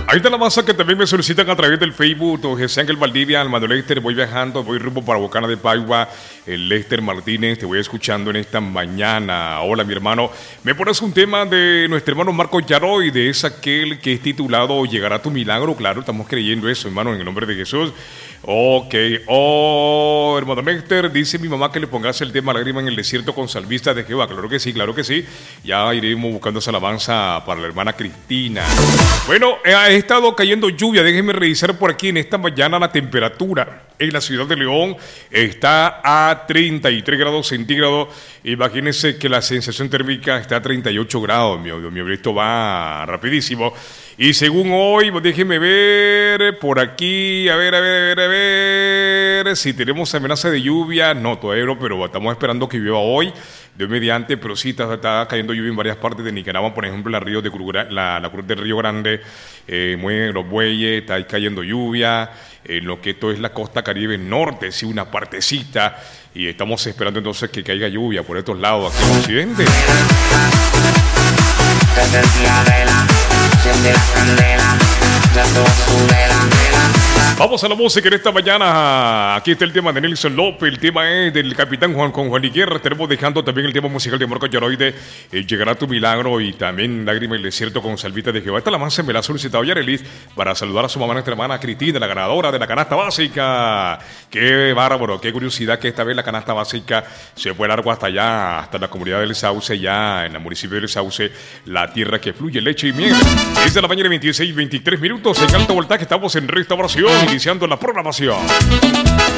Ahí está la masa que también me solicitan a través del Facebook. Don José Ángel Valdivia, Manuel Lester, voy viajando, voy rumbo para Bocana de Paigua. El Lester Martínez, te voy escuchando en esta mañana. Hola, mi hermano. Me pones un tema de nuestro hermano Marco Yaroy, de es aquel que es titulado Llegará tu milagro. Claro, estamos creyendo eso, hermano, en el nombre de Jesús. Ok, hermano Lester, dice mi mamá que le pongas el tema Lágrima en el desierto con Salvista de Jehová. Claro que sí, claro que sí. Ya iremos buscando esa alabanza para la hermana Cristina. Bueno, ha estado cayendo lluvia. Déjenme revisar por aquí en esta mañana la temperatura en la ciudad de León. Está a 33 grados centígrados. Imagínense que la sensación térmica está a 38 grados. Dios mío, esto va rapidísimo. Y según hoy, déjenme ver por aquí, a ver, si tenemos amenaza de lluvia. No, todavía no, pero estamos esperando que llueva hoy, Dios mediante, pero sí está cayendo lluvia en varias partes de Nicaragua, por ejemplo, la Cruz del Río Grande, Los Bueyes, está cayendo lluvia, en lo que esto es la costa Caribe Norte, sí, una partecita, y estamos esperando entonces que caiga lluvia por estos lados, aquí en Occidente. Vamos a la música en esta mañana. Aquí está el tema de Nelson López. El tema es del capitán Juan Iguerra. Tenemos dejando también el tema musical de Marco Yaroy de Llegará tu milagro, y también Lágrima en el desierto con Salvita de Jehová. Esta alabanza me la ha solicitado Yarelis para saludar a su mamá, nuestra hermana Cristina, la ganadora de la canasta básica. Qué bárbaro, qué curiosidad que esta vez la canasta básica se fue largo hasta allá, hasta la comunidad del Sauce, ya en el municipio del Sauce, la tierra que fluye leche y miel. Es de la mañana 26, 23 minutos en alto voltaje. Estamos en restauración, iniciando la programación.